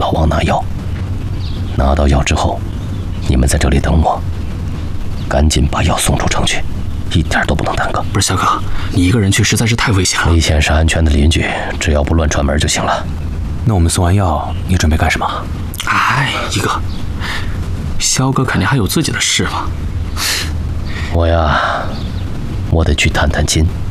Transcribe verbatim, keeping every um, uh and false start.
老王拿药。拿到药之后，你们在这里等我，赶紧把药送出城去，一点都不能耽搁。 不是肖哥，你一个人去实在是太危险了。 危险是安全的邻居，只要不乱串门就行了。 那我们送完药，你准备干什么？ 哎，一哥，肖哥肯定还有自己的事吧？ 我呀，我得去探探亲。